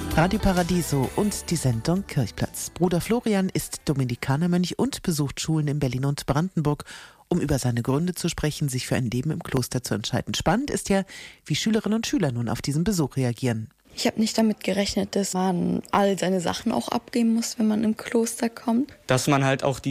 Radio Paradiso und die Sendung Kirchplatz. Bruder Florian ist Dominikanermönch und besucht Schulen in Berlin und Brandenburg, um über seine Gründe zu sprechen, sich für ein Leben im Kloster zu entscheiden. Spannend ist ja, wie Schülerinnen und Schüler nun auf diesen Besuch reagieren. Ich habe nicht damit gerechnet, dass man all seine Sachen auch abgeben muss, wenn man im Kloster kommt. Dass man halt auch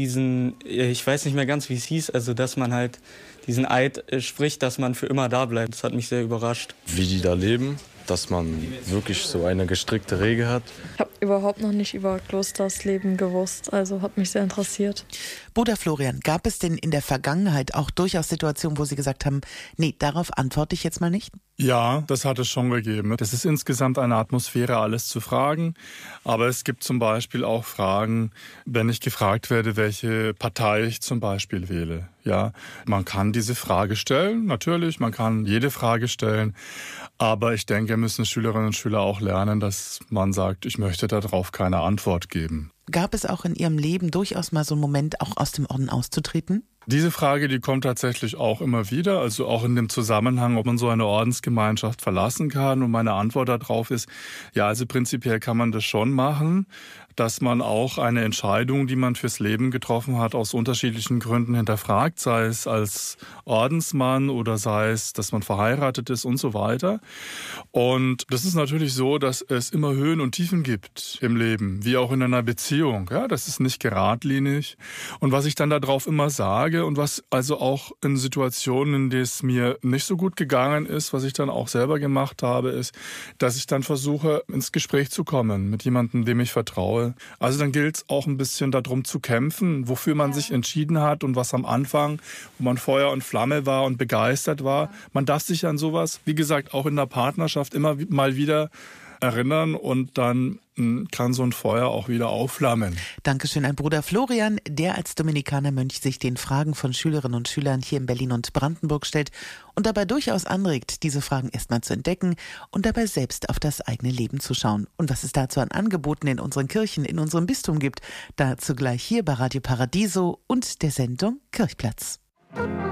ich weiß nicht mehr ganz, wie es hieß, also dass man halt diesen Eid spricht, dass man für immer da bleibt. Das hat mich sehr überrascht. Wie die da leben, dass man wirklich so eine gestrickte Regel hat. Ich habe überhaupt noch nicht über Klostersleben gewusst, also hat mich sehr interessiert. Bruder Florian, gab es denn in der Vergangenheit auch durchaus Situationen, wo Sie gesagt haben, nee, darauf antworte ich jetzt mal nicht? Ja, das hat es schon gegeben. Das ist insgesamt eine Atmosphäre, alles zu fragen. Aber es gibt zum Beispiel auch Fragen, wenn ich gefragt werde, welche Partei ich zum Beispiel wähle. Ja, man kann diese Frage stellen, natürlich, man kann jede Frage stellen. Aber ich denke, müssen Schülerinnen und Schüler auch lernen, dass man sagt, ich möchte darauf keine Antwort geben. Gab es auch in Ihrem Leben durchaus mal so einen Moment, auch aus dem Orden auszutreten? Diese Frage, die kommt tatsächlich auch immer wieder, also auch in dem Zusammenhang, ob man so eine Ordensgemeinschaft verlassen kann. Und meine Antwort darauf ist, ja, also prinzipiell kann man das schon machen, dass man auch eine Entscheidung, die man fürs Leben getroffen hat, aus unterschiedlichen Gründen hinterfragt, sei es als Ordensmann oder sei es, dass man verheiratet ist und so weiter. Und das ist natürlich so, dass es immer Höhen und Tiefen gibt im Leben, wie auch in einer Beziehung. Ja, das ist nicht geradlinig. Und was ich dann darauf immer sage und was also auch in Situationen, in denen es mir nicht so gut gegangen ist, was ich dann auch selber gemacht habe, ist, dass ich dann versuche, ins Gespräch zu kommen mit jemandem, dem ich vertraue. Also dann gilt es auch ein bisschen darum zu kämpfen, wofür man sich entschieden hat und was am Anfang, wo man Feuer und Flamme war und begeistert war. Man darf sich an sowas, wie gesagt, auch in der Partnerschaft immer mal wieder erinnern und dann kann so ein Feuer auch wieder aufflammen. Dankeschön an Bruder Florian, der als Dominikanermönch sich den Fragen von Schülerinnen und Schülern hier in Berlin und Brandenburg stellt und dabei durchaus anregt, diese Fragen erstmal zu entdecken und dabei selbst auf das eigene Leben zu schauen. Und was es dazu an Angeboten in unseren Kirchen, in unserem Bistum gibt, dazu gleich hier bei Radio Paradiso und der Sendung Kirchplatz.